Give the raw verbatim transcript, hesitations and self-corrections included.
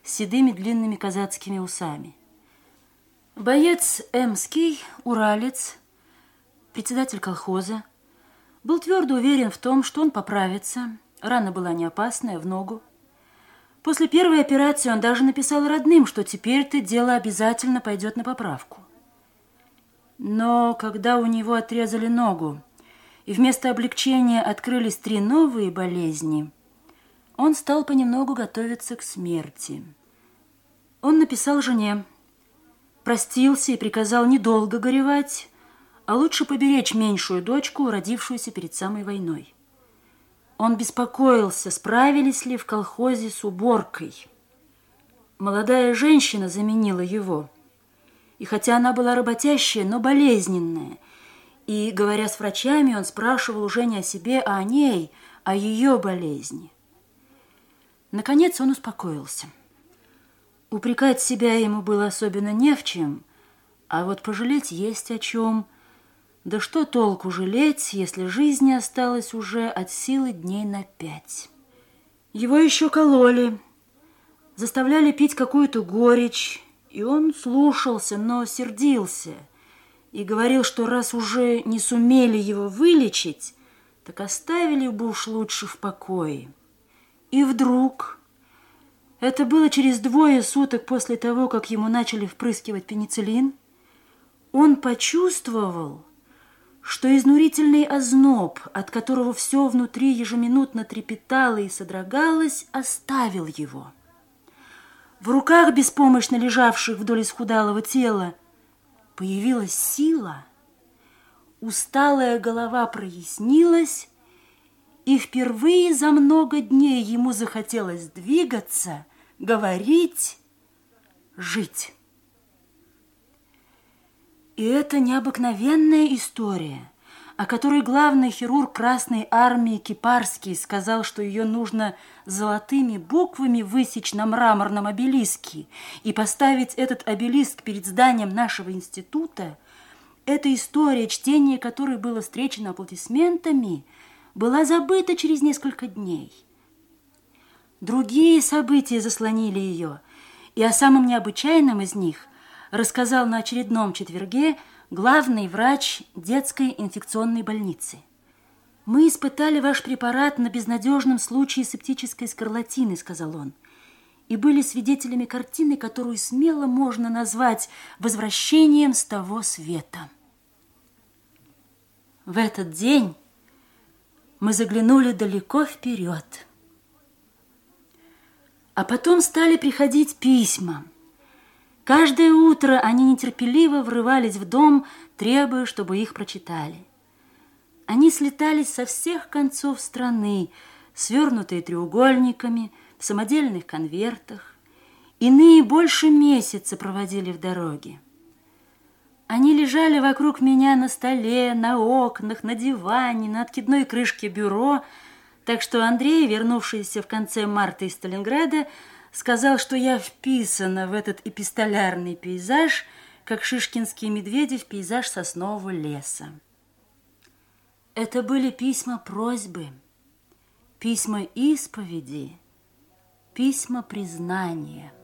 с седыми длинными казацкими усами. Боец эмский, уралец, председатель колхоза, был твердо уверен в том, что он поправится. Рана была не опасная, в ногу. После первой операции он даже написал родным, что теперь-то дело обязательно пойдет на поправку. Но когда у него отрезали ногу, и вместо облегчения открылись три новые болезни, он стал понемногу готовиться к смерти. Он написал жене, простился и приказал недолго горевать, а лучше поберечь меньшую дочку, родившуюся перед самой войной. Он беспокоился, справились ли в колхозе с уборкой. Молодая женщина заменила его. И хотя она была работящая, но болезненная, и, говоря с врачами, он спрашивал уже не о себе, а о ней, о ее болезни. Наконец он успокоился. Упрекать себя ему было особенно не в чем, а вот пожалеть есть о чем. Да что толку жалеть, если жизни осталось уже от силы дней на пять? Его еще кололи, заставляли пить какую-то горечь, и он слушался, но сердился и говорил, что раз уже не сумели его вылечить, так оставили бы уж лучше в покое. И вдруг, это было через двое суток после того, как ему начали впрыскивать пенициллин, он почувствовал, что изнурительный озноб, от которого все внутри ежеминутно трепетало и содрогалось, оставил его. В руках, беспомощно лежавших вдоль исхудалого тела, появилась сила, усталая голова прояснилась, и впервые за много дней ему захотелось двигаться, говорить, жить. И это необыкновенная история, о которой главный хирург Красной Армии Кипарский сказал, что ее нужно золотыми буквами высечь на мраморном обелиске и поставить этот обелиск перед зданием нашего института. Эта история, чтение которой было встречено аплодисментами, была забыта через несколько дней. Другие события заслонили ее, и о самом необычайном из них рассказал на очередном четверге главный врач детской инфекционной больницы. «Мы испытали ваш препарат на безнадежном случае септической скарлатины», — сказал он, «и были свидетелями картины, которую смело можно назвать возвращением с того света». В этот день мы заглянули далеко вперед. А потом стали приходить письма. Каждое утро они нетерпеливо врывались в дом, требуя, чтобы их прочитали. Они слетались со всех концов страны, свернутые треугольниками, в самодельных конвертах. Иные больше месяца проводили в дороге. Они лежали вокруг меня на столе, на окнах, на диване, на откидной крышке бюро, так что Андрей, вернувшийся в конце марта из Сталинграда, сказал, что я вписана в этот эпистолярный пейзаж, как шишкинские медведи в пейзаж соснового леса. Это были письма просьбы, письма исповеди, письма признания.